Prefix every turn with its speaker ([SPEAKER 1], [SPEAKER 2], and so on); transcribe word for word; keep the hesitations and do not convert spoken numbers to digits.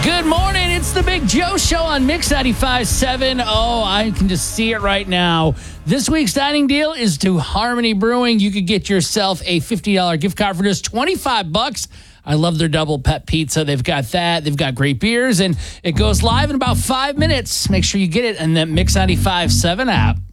[SPEAKER 1] Good morning. It's the Big Joe Show on Mix ninety-five point seven. Oh, I can just see it right now. This week's dining deal is to Harmony Brewing. You could get yourself a fifty dollars gift card for just twenty-five bucks. I love their double pet pizza. They've got that. They've got great beers, and it goes live in about five minutes. Make sure you get it in the Mix ninety-five point seven app.